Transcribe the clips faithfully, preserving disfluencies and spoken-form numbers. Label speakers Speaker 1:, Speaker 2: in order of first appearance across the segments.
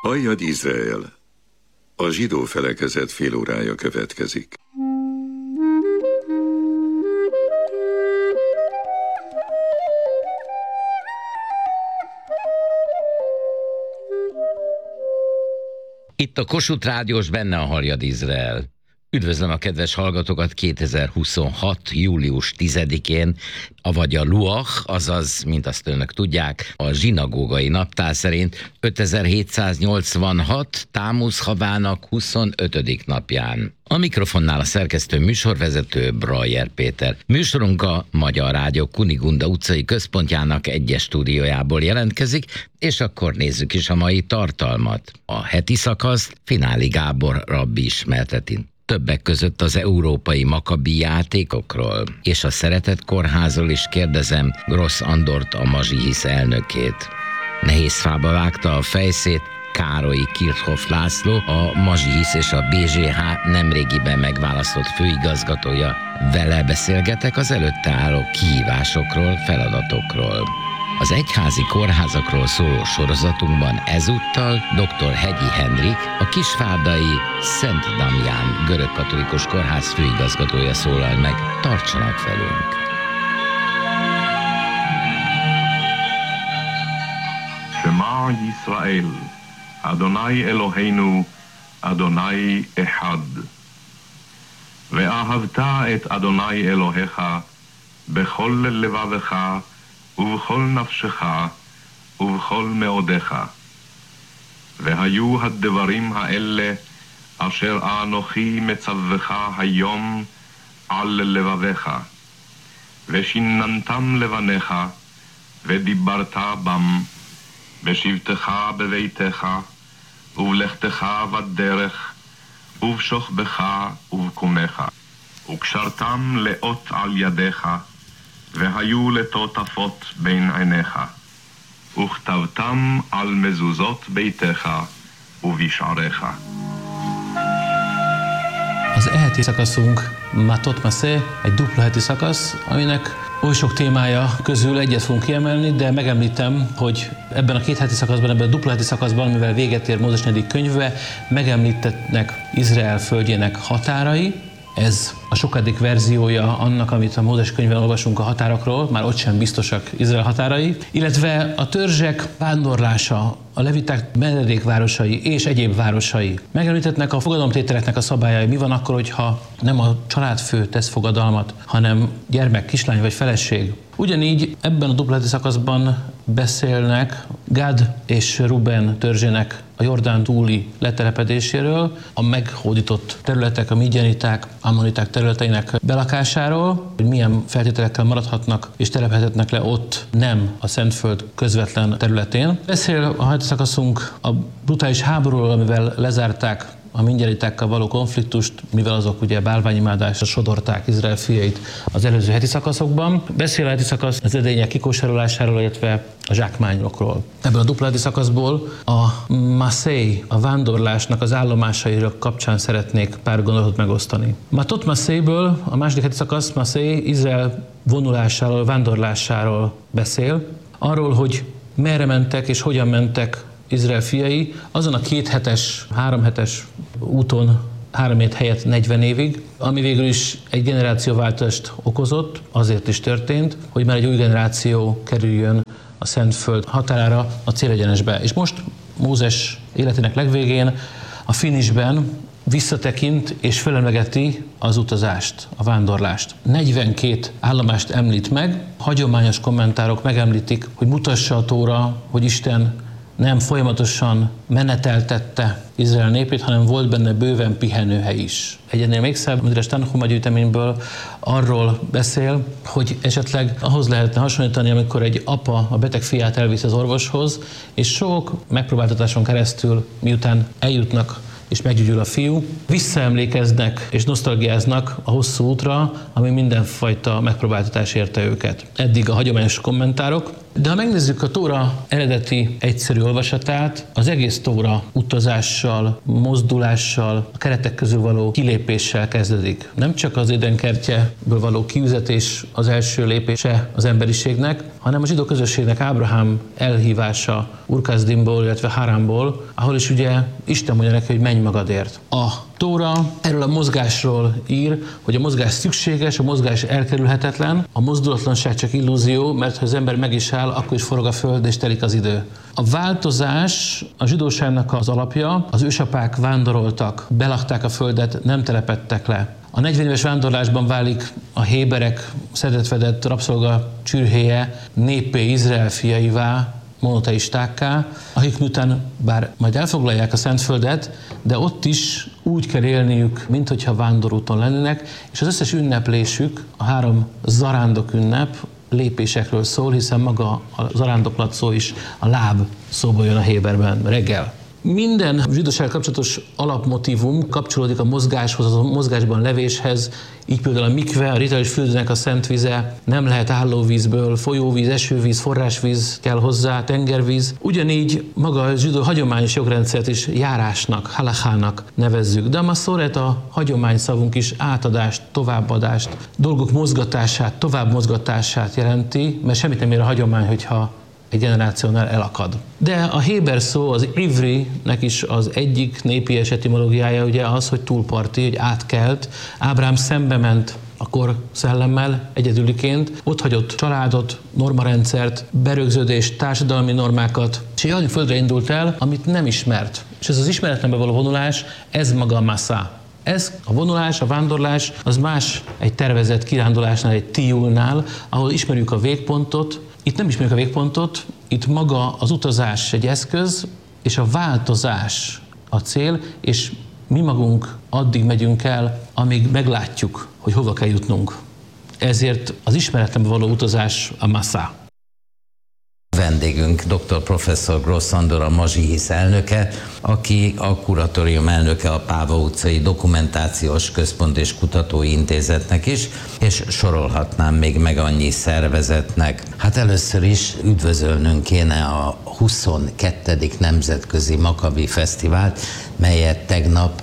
Speaker 1: Halljad Izrael! A zsidó felekezet fél órája következik.
Speaker 2: Itt a Kossuth Rádiós, benne a Halljad Izrael. Üdvözlöm a kedves hallgatókat kétezer-huszonhat. július tizedikén, avagy a Luach, azaz, mint azt önök tudják, a zsinagógai naptár szerint ötezer-hétszáznyolcvanhat Támusz havának huszonötödik napján. A mikrofonnál a szerkesztő műsorvezető Brajer Péter. Műsorunk a Magyar Rádió Kunigunda utcai központjának egyes stúdiójából jelentkezik, és akkor nézzük is a mai tartalmat. A heti szakaszt Fináli Gábor rabbi ismerteti. Többek között az európai makabi játékokról, és a Szeretett Kórházról is kérdezem Grossz Andort, a Mazsihisz elnökét. Nehézfába vágta a fejszét Károlyi Kirchhoff László, a Mazsihisz és a bé zé há nemrégiben megválasztott főigazgatója. Vele beszélgetek az előtte álló kihívásokról, feladatokról. Az egyházi kórházakról szóló sorozatunkban ezúttal dr. Hegyi Henrik, a kisvárdai Szent Damján görögkatolikus kórház főigazgatója szólal meg. Tartsanak velünk!
Speaker 3: Shema Yisrael, Adonai Eloheinu, Adonai Echad. Ve'ahavta et Adonai Elohecha, bechol levavecha, ובכל נפשך ובכל מאודך. והיו הדברים האלה אשר אנוכי מצווך היום על לבביך, ושיננתם לבניך, ודיברת בם, בשבתך בביתך, ובלכתך בדרך, ובשוכבך ובקומך, וקשרתם לאות על ידיך, והיו לטוטפות בין עיניך, וכתבתם על מזוזות ביתך ובשעריך.
Speaker 4: Az eheti szakaszunk Matot Masé, egy dupla heti szakasz, aminek oly sok témája közül egyet fogunk kiemelni, de megemlítem, hogy ebben a két heti szakaszban, ebben a dupla heti szakaszban, mivel véget ér Mózes negyedik könyve, megemlítettnek Izrael földjének határai. Ez a sokadik verziója annak, amit a Mózes könyvben olvasunk a határokról, már ott sem biztosak Izrael határai, illetve a törzsek vándorlása, a leviták menedékvárosai és egyéb városai. Megemlítettnek a fogadalomtételeknek a szabályai. Mi van akkor, hogyha nem a családfő tesz fogadalmat, hanem gyermek, kislány vagy feleség. Ugyanígy ebben a dupla heti szakaszban beszélnek Gád és Ruben törzsének a Jordán túli letelepedéséről, a meghódított területek, a midianiták, ammoniták területeinek belakásáról, hogy milyen feltételekkel maradhatnak és telepedhetnek le ott, nem a Szentföld közvetlen területén. Beszél a heti szakaszunk a brutális háborúról, amivel lezárták a midianitákkal való konfliktust, mivel azok ugye bálványimádásra sodorták Izrael fiait az előző heti szakaszokban. Beszél a heti szakasz az edények kikósárolásáról, illetve a zsákmányokról. Ebből a dupla heti szakaszból a Masé, a vándorlásnak az állomásairól kapcsán szeretnék pár gondolatot megosztani. Matot Maséből a második heti szakasz Masé Izrael vonulásáról, vándorlásáról beszél, arról, hogy merre mentek és hogyan mentek Izrael fiai, azon a két hetes, három hetes úton három hét helyett negyven évig, ami végül is egy generációváltást okozott, azért is történt, hogy már egy új generáció kerüljön a Szentföld határára, a célegyenesbe. És most Mózes életének legvégén a finisben visszatekint és felemlegeti az utazást, a vándorlást. negyvenkét állomást említ meg, hagyományos kommentárok megemlítik, hogy mutassa a Tóra, hogy Isten nem folyamatosan meneteltette Izrael népét, hanem volt benne bőven pihenőhely is. Egy ennél még szebb, Midrash Tanhuma gyűjteményből arról beszél, hogy esetleg ahhoz lehetne hasonlítani, amikor egy apa a beteg fiát elvisz az orvoshoz, és sok megpróbáltatáson keresztül, miután eljutnak és meggyógyul a fiú, visszaemlékeznek és nosztalgiáznak a hosszú útra, ami mindenfajta megpróbáltatás érte őket. Eddig a hagyományos kommentárok. De ha megnézzük a Tóra eredeti egyszerű olvasatát, az egész Tóra utazással, mozdulással, a keretek közül való kilépéssel kezdődik. Nem csak az édenkertjeből való kiüzetés az első lépése az emberiségnek, hanem a zsidó közösségnek Ábrahám elhívása Ur-Kasdimból, illetve Harámból, ahol is ugye Isten mondja neki, hogy menj magadért. A Tóra erről a mozgásról ír, hogy a mozgás szükséges, a mozgás elkerülhetetlen, a mozdulatlanság csak illúzió, mert ha az ember meg is áll, akkor is forog a föld és telik az idő. A változás a zsidóságnak az alapja, az ősapák vándoroltak, belakták a földet, nem telepedtek le. A negyven éves vándorlásban válik a héberek szedett-vedett rabszolga csürhéje népé, Izrael fiaivá, monoteistákká, akik miután bár majd elfoglalják a Szentföldet, de ott is úgy kell élniük, mint hogyha vándorúton lennének, és az összes ünneplésük, a három zarándok ünnep lépésekről szól, hiszen maga a zarándoklat szó is a láb szóba jön a héberben reggel. Minden zsidósággal kapcsolatos alapmotívum kapcsolódik a mozgáshoz, a mozgásban levéshez, így például a mikve, a rituális fürdőnek a szent vize, nem lehet állóvízből, folyóvíz, esővíz, forrásvíz kell hozzá, tengervíz. Ugyanígy maga a zsidó hagyományos jogrendszert is járásnak, halachának nevezzük. De a maszoret, a hagyomány szavunk is átadást, továbbadást, dolgok mozgatását, tovább mozgatását jelenti, mert semmit nem ér a hagyomány, hogyha egy generációnál elakad. De a héber szó, az ivrinek is az egyik népi etimológiája ugye az, hogy túlparti, hogy átkelt. Ábrám szembe ment a kor szellemmel egyedüliként, ott hagyott családot, normarendszert, berögződést, társadalmi normákat, és egy olyan földre indult el, amit nem ismert. És ez az ismeretlenbe való vonulás, ez maga a masá. Ez a vonulás, a vándorlás, az más egy tervezett kirándulásnál, egy tiulnál, ahol ismerjük a végpontot. Itt nem ismerjük a végpontot, itt maga az utazás egy eszköz, és a változás a cél, és mi magunk addig megyünk el, amíg meglátjuk, hogy hova kell jutnunk. Ezért az ismeretlenbe való utazás a masá.
Speaker 2: Vendégünk dr. professzor Gross Andor, a Mazsihisz elnöke, aki a kuratórium elnöke a Páva utcai Dokumentációs Központ és Kutatói Intézetnek is, és sorolhatnám még meg annyi szervezetnek. Hát először is üdvözölnünk kéne a huszonkettedik Nemzetközi Makabi Fesztivált, melyet tegnap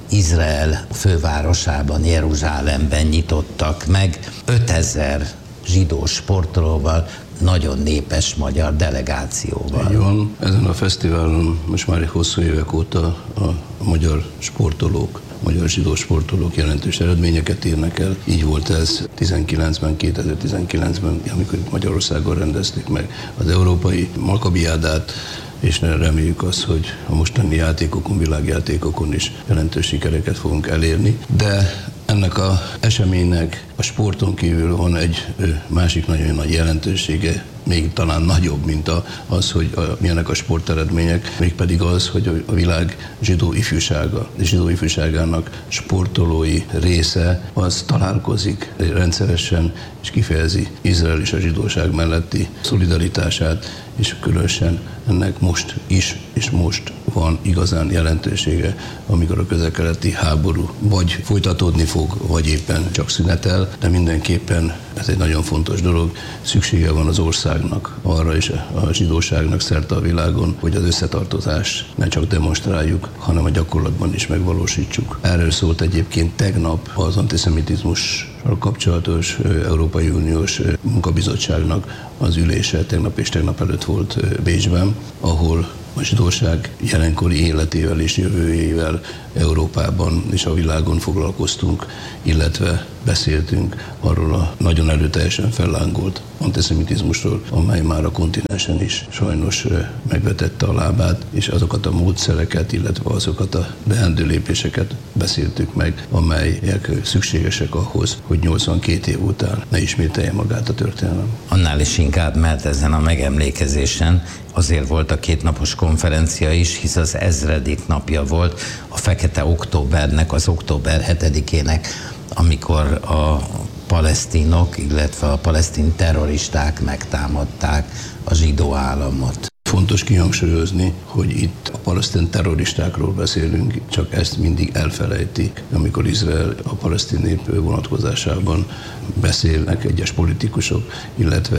Speaker 2: Izrael fővárosában, Jeruzsálemben nyitottak meg ötezer zsidó sportolóval, nagyon népes magyar delegációval.
Speaker 5: Így van. Ezen a fesztiválon most már egy hosszú évek óta a magyar sportolók, magyar zsidó sportolók jelentős eredményeket érnek el. Így volt ez tizenkilencben, kétezer-tizenkilencben, amikor Magyarországon rendezték meg az Európai Makabiádát, és reméljük azt, hogy a mostani játékokon, világjátékokon is jelentős sikereket fogunk elérni. De ennek az eseménynek a sporton kívül van egy másik nagyon nagy jelentősége, még talán nagyobb, mint az, hogy a, milyenek a sporteredmények, mégpedig az, hogy a világ zsidó ifjúsága, zsidó ifjúságának sportolói része az találkozik rendszeresen, és kifejezi Izrael és a zsidóság melletti szolidaritását, és különösen ennek most is, és most van igazán jelentősége, amikor a közel-keleti háború vagy folytatódni fog, vagy éppen csak szünetel, de mindenképpen ez egy nagyon fontos dolog. Szüksége van az országnak arra, és a zsidóságnak szerte a világon, hogy az összetartozást ne csak demonstráljuk, hanem a gyakorlatban is megvalósítsuk. Erről szólt egyébként tegnap az antiszemitizmussal kapcsolatos Európai Uniós munkabizottságnak az ülése, tegnap és tegnap előtt volt Bécsben, ahol a zsidóság jelenkori életével és jövőjével Európában és a világon foglalkoztunk, illetve beszéltünk arról a nagyon erőteljesen fellángolt antiszemitizmusról, amely már a kontinensen is sajnos megvetette a lábát, és azokat a módszereket, illetve azokat a beendő lépéseket beszéltük meg, amelyek szükségesek ahhoz, hogy nyolcvankét év után ne ismételje magát a történelem.
Speaker 2: Annál is inkább, mert ezen a megemlékezésen azért volt a kétnapos konferencia is, hisz az ezredik napja volt a Fekete Októbernek, az október hetedikének, amikor a palesztinok, illetve a palesztin terroristák megtámadták a zsidó államot.
Speaker 5: Fontos kihangsúlyozni, hogy itt a palesztin terroristákról beszélünk, csak ezt mindig elfelejtik, amikor Izrael a palesztin nép vonatkozásában beszélnek egyes politikusok, illetve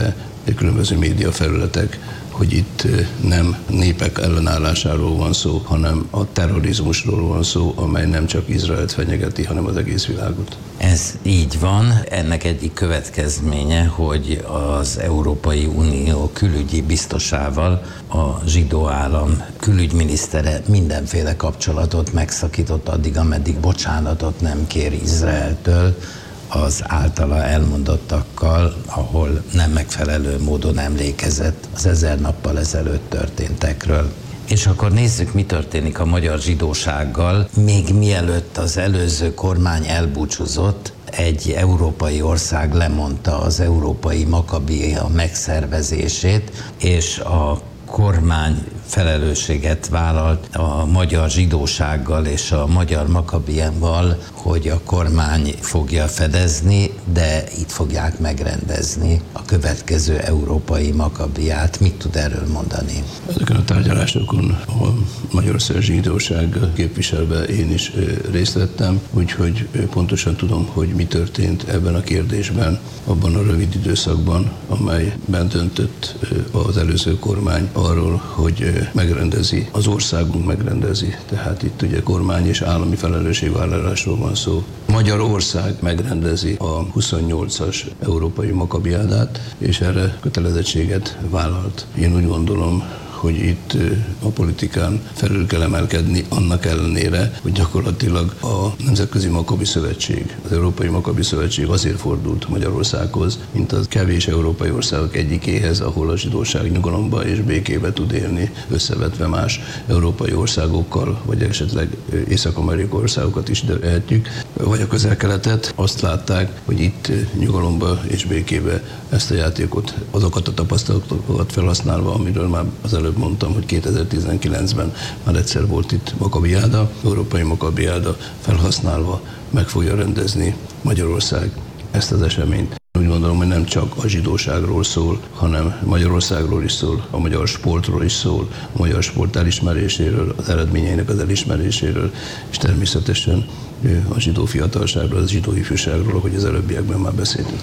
Speaker 5: különböző médiafelületek, hogy itt nem népek ellenállásáról van szó, hanem a terrorizmusról van szó, amely nem csak Izraelt fenyegeti, hanem az egész világot.
Speaker 2: Ez így van. Ennek egyik következménye, hogy az Európai Unió külügyi biztosával a zsidó állam külügyminisztere mindenféle kapcsolatot megszakított addig, ameddig bocsánatot nem kér Izraeltől az általa elmondottakkal, ahol nem megfelelő módon emlékezett az ezer nappal ezelőtt történtekről. És akkor nézzük, mi történik a magyar zsidósággal. Még mielőtt az előző kormány elbúcsúzott, egy európai ország lemondta az európai makabia megszervezését, és a kormány felelősséget vállalt a magyar zsidósággal és a magyar makabiával, hogy a kormány fogja fedezni, de itt fogják megrendezni a következő európai makabiát. Mit tud erről mondani?
Speaker 5: Ezeken a tárgyalásokon a Magyarország zsidóság képviselve én is részt vettem, úgyhogy pontosan tudom, hogy mi történt ebben a kérdésben, abban a rövid időszakban, amelyben döntött az előző kormány arról, hogy megrendezi, az országunk megrendezi. Tehát itt ugye kormány és állami felelősségvállalásról van szó. Magyarország megrendezi a huszonnyolcas európai makabiádát, és erre kötelezettséget vállalt. Én úgy gondolom, hogy itt a politikán felül kell emelkedni annak ellenére, hogy gyakorlatilag a Nemzetközi Makabi Szövetség, az Európai Makabi Szövetség azért fordult Magyarországhoz, mint az kevés európai országok egyikéhez, ahol a zsidóság nyugalomba és békébe tud élni, összevetve más európai országokkal, vagy esetleg észak-amerikai országokat is vehetjük, vagy a Közel-Keletet. Azt látták, hogy itt nyugalomba és békébe ezt a játékot, azokat a tapasztalatokat felhasználva, amiről már az előbb mondtam, hogy kétezer-tizenkilencben már egyszer volt itt makabiáda, európai makabiáda felhasználva meg fogja rendezni Magyarország ezt az eseményt. Úgy gondolom, hogy nem csak a zsidóságról szól, hanem Magyarországról is szól, a magyar sportról is szól, a magyar sport elismeréséről, az eredményeinek az elismeréséről, és természetesen a zsidó fiatalságról, a zsidó ifjúságról, ahogy az előbbiekben már beszéltünk.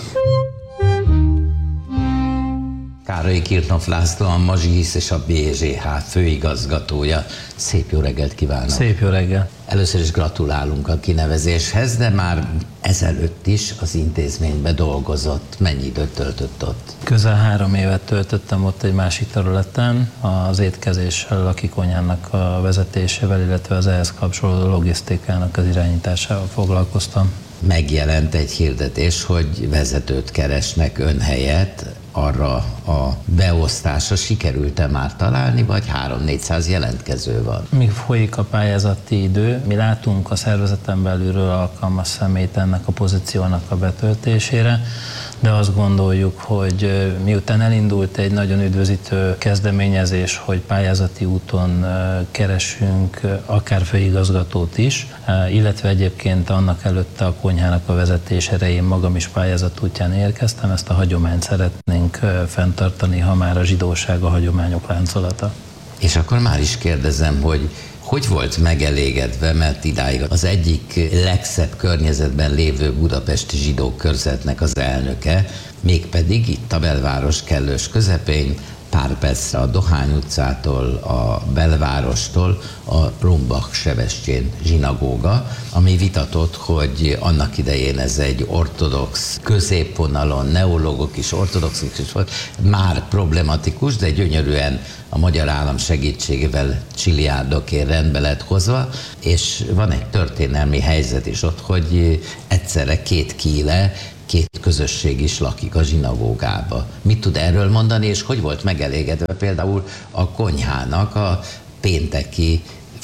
Speaker 2: Károly Kirchhoff László, a Mazsihisz és a bé zé há főigazgatója. Szép jó reggelt kívánok!
Speaker 4: Szép jó reggel!
Speaker 2: Először is gratulálunk a kinevezéshez, de már ezelőtt is az intézményben dolgozott. Mennyi időt töltött ott?
Speaker 4: Közel három évet töltöttem ott egy másik területen, az étkezéssel, lakikonyhának a vezetésével, illetve az ehhez kapcsolódó logisztikának az irányításával foglalkoztam.
Speaker 2: Megjelent egy hirdetés, hogy vezetőt keresnek ön helyett. Arra a beosztásra sikerült-e már találni, vagy három-négyszáz jelentkező van?
Speaker 4: Míg folyik a pályázati idő, mi látunk a szervezeten belülről alkalmas személyt ennek a pozíciónak a betöltésére, de azt gondoljuk, hogy miután elindult egy nagyon üdvözítő kezdeményezés, hogy pályázati úton keresünk akár főigazgatót is, illetve egyébként annak előtte a konyhának a vezetésére én magam is pályázat útján érkeztem, ezt a hagyományt szeretnénk fenntartani, ha már a zsidóság a hagyományok láncolata.
Speaker 2: És akkor már is kérdezem, hogy hogy volt megelégedve, mert idáig az egyik legszebb környezetben lévő budapesti zsidó körzetnek az elnöke, mégpedig itt a belváros kellős közepén, pár percre a Dohány utcától, a belvárostól a Rumbach-Sebestyén zsinagóga, ami vitatott, hogy annak idején ez egy ortodox középvonalon, neológok is, ortodoxok is volt, már problematikus, de gyönyörűen a magyar állam segítségével csiliárdokért rendbe lett hozva, és van egy történelmi helyzet is ott, hogy egyszerre két kíle, két közösség is lakik a zsinagógába. Mit tud erről mondani, és hogy volt megelégedve például a konyhának a pénteki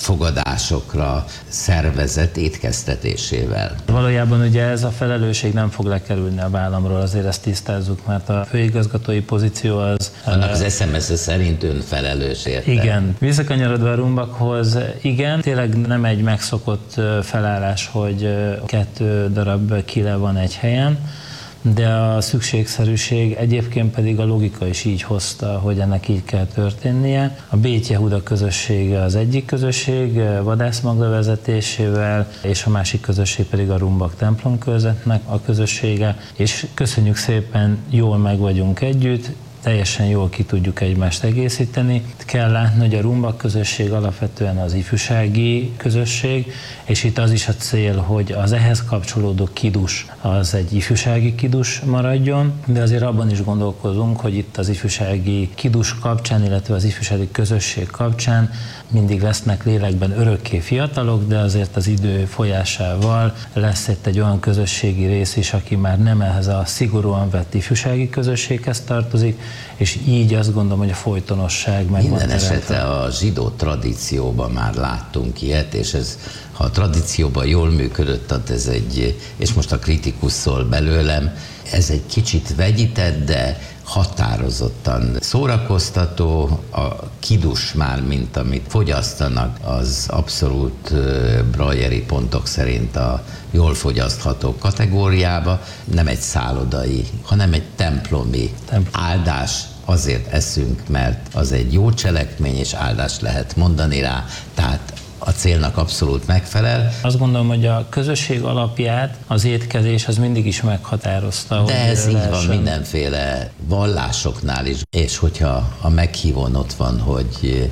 Speaker 2: fogadásokra szervezett étkeztetésével?
Speaker 4: Valójában ugye ez a felelősség nem fog lekerülni a vállamról, azért ezt tisztázzuk, mert a főigazgatói pozíció az...
Speaker 2: Annak az es em es szerint ön felelős érte.
Speaker 4: Igen. Visszakanyarodva a Rumbachhoz, igen, tényleg nem egy megszokott felállás, hogy kettő darab kile van egy helyen, de a szükségszerűség, egyébként pedig a logika is így hozta, hogy ennek így kell történnie. A Bét Jehuda közössége az egyik közösség, Vadász Magda vezetésével, és a másik közösség pedig a Rumbach templom körzetnek a közössége, és köszönjük szépen, jól meg vagyunk együtt, teljesen jól ki tudjuk egymást egészíteni. Kell látni, hogy a rumba közösség alapvetően az ifjúsági közösség, és itt az is a cél, hogy az ehhez kapcsolódó kidus az egy ifjúsági kidus maradjon, de azért abban is gondolkozunk, hogy itt az ifjúsági kidus kapcsán, illetve az ifjúsági közösség kapcsán mindig lesznek lélekben örökké fiatalok, de azért az idő folyásával lesz itt egy olyan közösségi rész is, aki már nem ehhez a szigorúan vett ifjúsági közösséghez tartozik, és így azt gondolom, hogy a folytonosság megvan.
Speaker 2: Minden esetre a zsidó tradícióban már láttunk ilyet, és ez, ha a tradícióban jól működött, tehát ez egy, és most a kritikus szól belőlem, ez egy kicsit vegyített, de határozottan szórakoztató, a kidus már, mint amit fogyasztanak, az abszolút brajeri pontok szerint a jól fogyasztható kategóriába, nem egy szállodai, hanem egy templomi Templom. áldás. Azért eszünk, mert az egy jó cselekmény, és áldást lehet mondani rá, tehát a célnak abszolút megfelel.
Speaker 4: Azt gondolom, hogy a közösség alapját az étkezés az mindig is meghatározta.
Speaker 2: De ez így van mindenféle vallásoknál is, és hogyha a meghívón ott van, hogy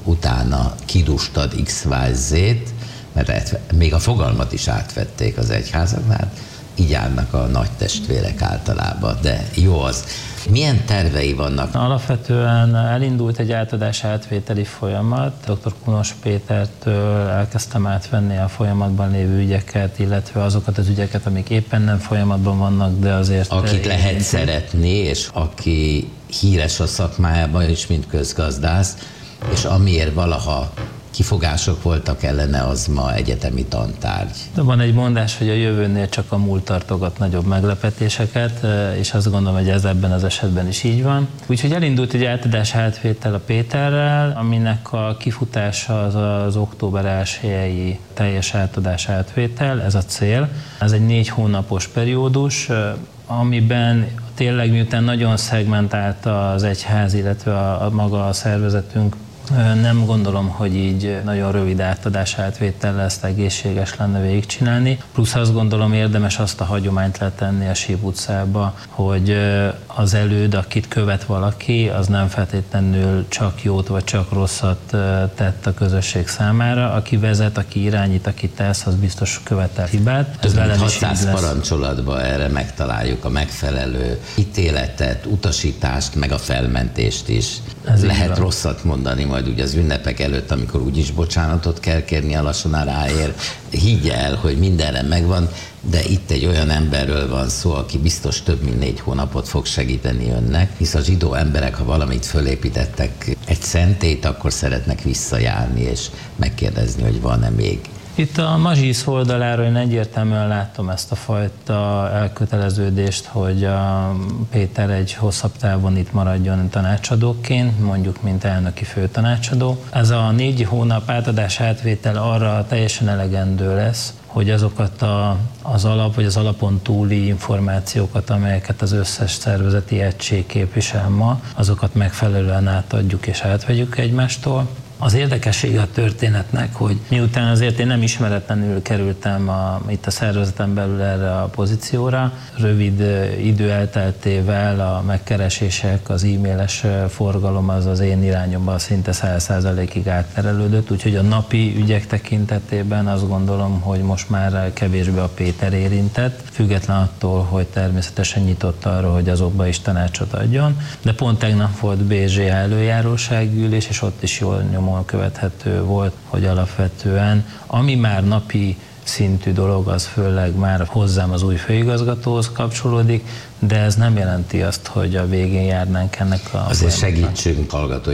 Speaker 2: utána kidust ad iksz vá zét, mert még a fogalmat is átvették az egyházaknál, így állnak a nagy testvérek általában, de jó az. Milyen tervei vannak?
Speaker 4: Alapvetően elindult egy átadás átvételi folyamat. doktor Kunos Pétertől elkezdtem átvenni a folyamatban lévő ügyeket, illetve azokat az ügyeket, amik éppen nem folyamatban vannak, de azért...
Speaker 2: Akit lehet én... szeretni, és aki híres a szakmájában is, mint közgazdász, és amiért valaha kifogások voltak ellene, az ma egyetemi tantárgy.
Speaker 4: De van egy mondás, hogy a jövőnél csak a múlt tartogat nagyobb meglepetéseket, és azt gondolom, hogy ez ebben az esetben is így van. Úgyhogy elindult egy átadás átvétel a Péterrel, aminek a kifutása az az október elsejei teljes átadás átvétel, ez a cél. Ez egy négy hónapos periódus, amiben tényleg miután nagyon szegmentált az egyház, illetve a, a maga a szervezetünk, nem gondolom, hogy így nagyon rövid átadás átvétellel ezt egészséges lenne végigcsinálni. Plusz azt gondolom, érdemes azt a hagyományt letenni a Síp utcába, hogy az előd, akit követ valaki, az nem feltétlenül csak jót vagy csak rosszat tett a közösség számára. Aki vezet, aki irányít, aki tesz, az biztos követel hibát.
Speaker 2: Több mint hatszáz parancsolatban erre megtaláljuk a megfelelő ítéletet, utasítást, meg a felmentést is. Ez lehet rosszat mondani majd ugye az ünnepek előtt, amikor úgyis bocsánatot kell kérni a lassonáráért. Higgy el, hogy mindenre megvan, de itt egy olyan emberről van szó, aki biztos több mint négy hónapot fog segíteni önnek, hisz a zsidó emberek, ha valamit fölépítettek egy szentét, akkor szeretnek visszajárni és megkérdezni, hogy van-e még.
Speaker 4: Itt a Mazsisz oldaláról én egyértelműen látom ezt a fajta elköteleződést, hogy a Péter egy hosszabb távon itt maradjon tanácsadóként, mondjuk mint elnöki főtanácsadó. Ez a négy hónap átadás átvétel arra teljesen elegendő lesz, hogy azokat a, az alap vagy az alapon túli információkat, amelyeket az összes szervezeti egység képvisel ma, azokat megfelelően átadjuk és átvegyük egymástól. Az érdekessége a történetnek, hogy miután azért én nem ismeretlenül kerültem a, itt a szervezeten belül erre a pozícióra, rövid idő elteltével a megkeresések, az e-mailes forgalom az az én irányomban szinte száz százalékig átterelődött, úgyhogy a napi ügyek tekintetében azt gondolom, hogy most már kevésbé a Péter érintett, független attól, hogy természetesen nyitott arra, hogy azokba is tanácsot adjon, de pont tegnap volt bé zé á előjárósággyűlés, és ott is jól nyomon követhető volt, hogy alapvetően ami már napi szintű dolog, az főleg már hozzám az új főigazgatóhoz kapcsolódik, de ez nem jelenti azt, hogy a végén járnánk ennek a...
Speaker 2: Azért segítsünk hallgatói